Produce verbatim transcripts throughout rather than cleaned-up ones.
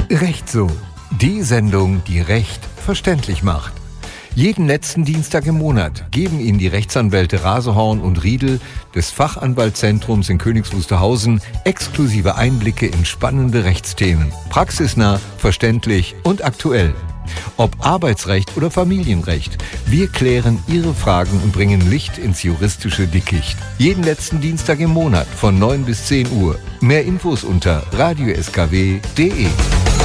Recht so. Die Sendung, die Recht verständlich macht. Jeden letzten Dienstag im Monat geben Ihnen die Rechtsanwälte Rasehorn und Riedel des Fachanwaltszentrums in Königs Wusterhausen exklusive Einblicke in spannende Rechtsthemen. Praxisnah, verständlich und aktuell. Ob Arbeitsrecht oder Familienrecht, wir klären Ihre Fragen und bringen Licht ins juristische Dickicht. Jeden letzten Dienstag im Monat von neun bis zehn Uhr. Mehr Infos unter radio s k w punkt d e.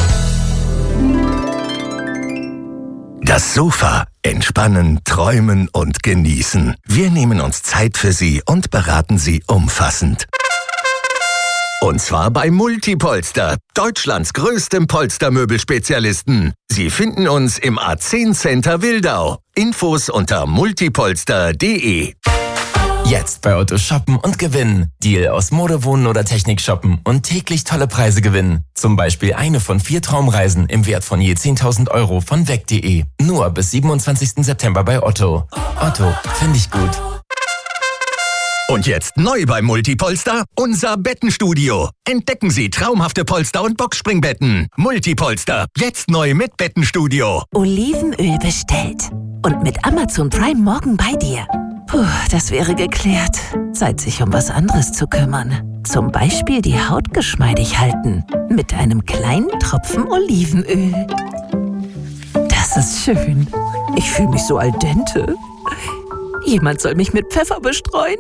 Das Sofa. Entspannen, träumen und genießen. Wir nehmen uns Zeit für Sie und beraten Sie umfassend. Und zwar bei Multipolster, Deutschlands größtem Polstermöbelspezialisten. Sie finden uns im A zehn Center Wildau. Infos unter multipolster punkt d e. Jetzt bei Otto shoppen und gewinnen. Deal aus Mode, Wohnen oder Technik shoppen und täglich tolle Preise gewinnen. Zum Beispiel eine von vier Traumreisen im Wert von je zehntausend Euro von weg punkt de. Nur bis siebenundzwanzigsten September bei Otto. Otto, finde ich gut. Und jetzt neu bei Multipolster, unser Bettenstudio. Entdecken Sie traumhafte Polster- und Boxspringbetten. Multipolster, jetzt neu mit Bettenstudio. Olivenöl bestellt. Und mit Amazon Prime morgen bei dir. Puh, das wäre geklärt. Zeit, sich um was anderes zu kümmern. Zum Beispiel die Haut geschmeidig halten. Mit einem kleinen Tropfen Olivenöl. Das ist schön. Ich fühle mich so al dente. Jemand soll mich mit Pfeffer bestreuen.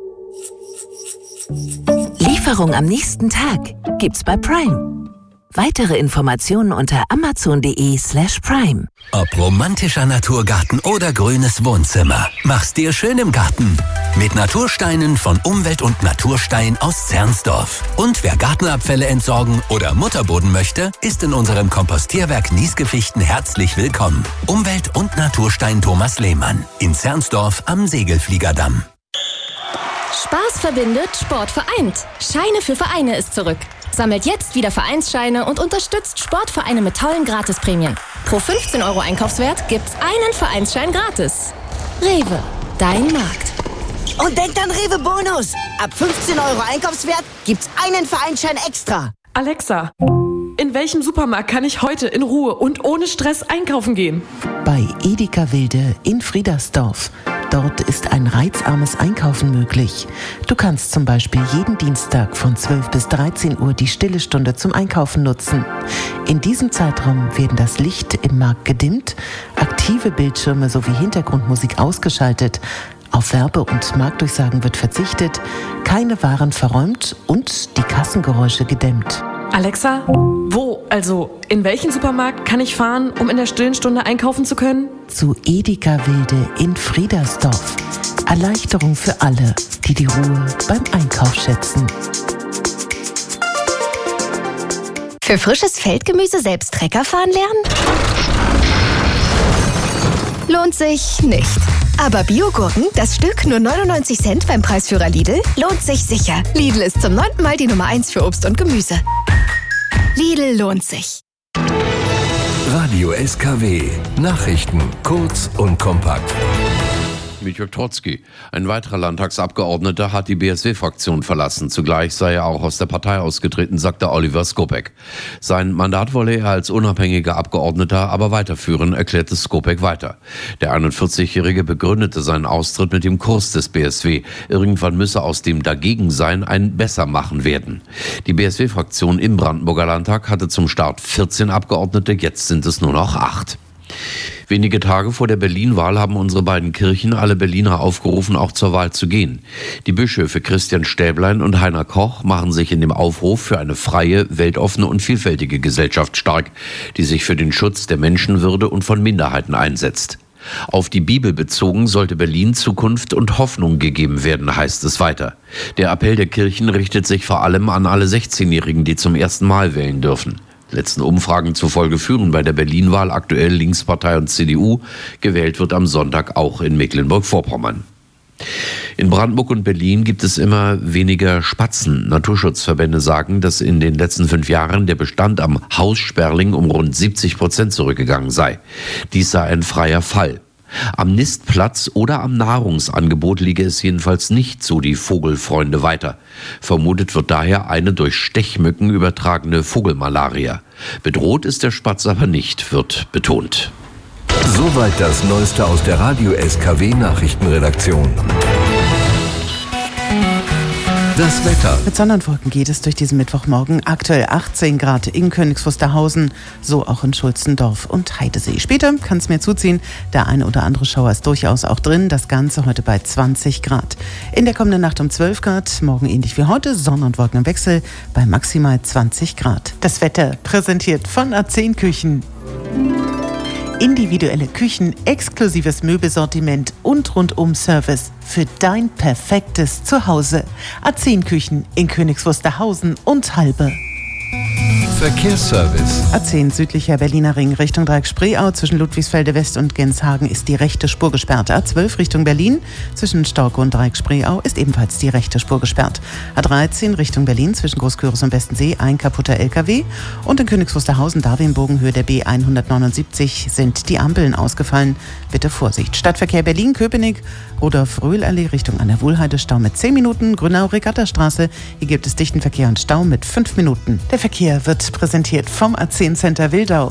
Lieferung am nächsten Tag gibt's bei Prime. Weitere Informationen unter amazon punkt de slash prime. Ob romantischer Naturgarten oder grünes Wohnzimmer, mach's dir schön im Garten. Mit Natursteinen von Umwelt und Naturstein aus Zernsdorf. Und wer Gartenabfälle entsorgen oder Mutterboden möchte, ist in unserem Kompostierwerk Niesgefichten herzlich willkommen. Umwelt- und Naturstein Thomas Lehmann in Zernsdorf am Segelfliegerdamm. Spaß verbindet, Sport vereint. Scheine für Vereine ist zurück. Sammelt jetzt wieder Vereinsscheine und unterstützt Sportvereine mit tollen Gratisprämien. Pro fünfzehn Euro Einkaufswert gibt's einen Vereinsschein gratis. Rewe, dein Markt. Und denkt an Rewe Bonus. Ab fünfzehn Euro Einkaufswert gibt's einen Vereinsschein extra. Alexa, in welchem Supermarkt kann ich heute in Ruhe und ohne Stress einkaufen gehen? Bei Edeka Wilde in Friedersdorf. Dort ist ein reizarmes Einkaufen möglich. Du kannst zum Beispiel jeden Dienstag von zwölf bis dreizehn Uhr die stille Stunde zum Einkaufen nutzen. In diesem Zeitraum werden das Licht im Markt gedimmt, aktive Bildschirme sowie Hintergrundmusik ausgeschaltet, auf Werbe- und Marktdurchsagen wird verzichtet, keine Waren verräumt und die Kassengeräusche gedämmt. Alexa, wo, also in welchen Supermarkt kann ich fahren, um in der stillen Stunde einkaufen zu können? Zu Edeka Wilde in Friedersdorf. Erleichterung für alle, die die Ruhe beim Einkauf schätzen. Für frisches Feldgemüse selbst Trecker fahren lernen? Lohnt sich nicht. Aber Biogurken, das Stück nur neunundneunzig Cent beim Preisführer Lidl, lohnt sich sicher. Lidl ist zum neunten Mal die Nummer eins für Obst und Gemüse. Lidl lohnt sich. Radio S K W. Nachrichten kurz und kompakt. Mit Jörg Trotzki. Ein weiterer Landtagsabgeordneter hat die B S W-Fraktion verlassen. Zugleich sei er auch aus der Partei ausgetreten, sagte Oliver Skopek. Sein Mandat wolle er als unabhängiger Abgeordneter aber weiterführen, erklärte Skopek weiter. Der einundvierzigjährige begründete seinen Austritt mit dem Kurs des B S W. Irgendwann müsse aus dem Dagegensein ein Bessermachen werden. Die B S W-Fraktion im Brandenburger Landtag hatte zum Start vierzehn Abgeordnete, jetzt sind es nur noch acht. Wenige Tage vor der Berlin-Wahl haben unsere beiden Kirchen alle Berliner aufgerufen, auch zur Wahl zu gehen. Die Bischöfe Christian Stäblein und Heiner Koch machen sich in dem Aufruf für eine freie, weltoffene und vielfältige Gesellschaft stark, die sich für den Schutz der Menschenwürde und von Minderheiten einsetzt. Auf die Bibel bezogen sollte Berlin Zukunft und Hoffnung gegeben werden, heißt es weiter. Der Appell der Kirchen richtet sich vor allem an alle sechzehnjährigen, die zum ersten Mal wählen dürfen. Letzten Umfragen zufolge führen bei der Berlin-Wahl aktuell Linkspartei und C D U. Gewählt wird am Sonntag auch in Mecklenburg-Vorpommern. In Brandenburg und Berlin gibt es immer weniger Spatzen. Naturschutzverbände sagen, dass in den letzten fünf Jahren der Bestand am Haussperling um rund siebzig Prozent zurückgegangen sei. Dies sei ein freier Fall. Am Nistplatz oder am Nahrungsangebot liege es jedenfalls nicht, so die Vogelfreunde weiter. Vermutet wird daher eine durch Stechmücken übertragene Vogelmalaria. Bedroht ist der Spatz aber nicht, wird betont. Soweit das Neueste aus der Radio-S K W-Nachrichtenredaktion. Das Wetter. Mit Sonne und Wolken geht es durch diesen Mittwochmorgen. Aktuell achtzehn Grad in Königs Wusterhausen, so auch in Schulzendorf und Heidesee. Später kann es mehr zuziehen. Der eine oder andere Schauer ist durchaus auch drin. Das Ganze heute bei zwanzig Grad. In der kommenden Nacht um zwölf Grad. Morgen ähnlich wie heute. Sonne und Wolken im Wechsel bei maximal zwanzig Grad. Das Wetter präsentiert von A zehn Küchen. Individuelle Küchen, exklusives Möbelsortiment und Rundum-Service für dein perfektes Zuhause. A zehn Küchen in Königs Wusterhausen und Halbe. Verkehrsservice. A zehn südlicher Berliner Ring Richtung Dreieck-Spreeau zwischen Ludwigsfelde West und Genshagen ist die rechte Spur gesperrt. A zwölf Richtung Berlin zwischen Storkow und Dreieck-Spreeau ist ebenfalls die rechte Spur gesperrt. A dreizehn Richtung Berlin zwischen Großküritz und Westensee ein kaputter L K W. Und in Königs Wusterhausen, Darwinbogen, Höhe der B hundertneunundsiebzig sind die Ampeln ausgefallen. Bitte Vorsicht. Stadtverkehr Berlin, Köpenick, Rudolf-Röhl-Allee Richtung an der Wohlheide, Stau mit zehn Minuten. Grünau-Regattastraße, hier gibt es dichten Verkehr und Stau mit fünf Minuten. Der Verkehr wird präsentiert vom A zehn Center Wildau.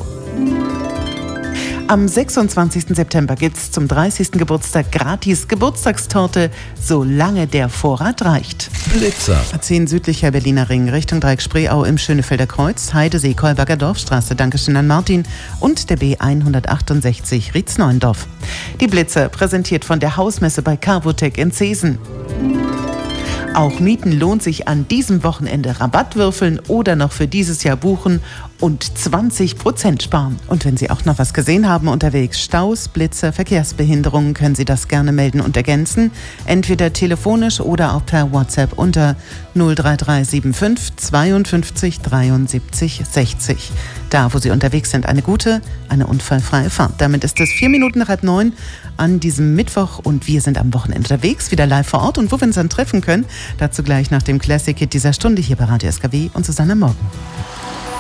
Am sechsundzwanzigsten September gibt es zum dreißigsten Geburtstag gratis Geburtstagstorte, solange der Vorrat reicht. Blitzer. A zehn südlicher Berliner Ring Richtung Dreieck-Spreeau im Schönefelder Kreuz, Heidesee, Kolberger Dorfstraße, Dankeschön an Martin und der B hundertachtundsechzig Rietz-Neuendorf. Die Blitzer präsentiert von der Hausmesse bei Carvotec in Zeesen. Auch Mieten lohnt sich an diesem Wochenende. Rabatt würfeln oder noch für dieses Jahr buchen und zwanzig Prozent sparen. Und wenn Sie auch noch was gesehen haben unterwegs, Staus, Blitzer, Verkehrsbehinderungen, können Sie das gerne melden und ergänzen. Entweder telefonisch oder auch per WhatsApp unter null drei drei sieben fünf zweiundfünfzig dreiundsiebzig sechzig. Da, wo Sie unterwegs sind, eine gute, eine unfallfreie Fahrt. Damit ist es vier Minuten nach halb neun an diesem Mittwoch und wir sind am Wochenende unterwegs, wieder live vor Ort. Und wo wir uns dann treffen können, dazu gleich nach dem Classic Hit dieser Stunde hier bei Radio S K W und Susanne Morgen.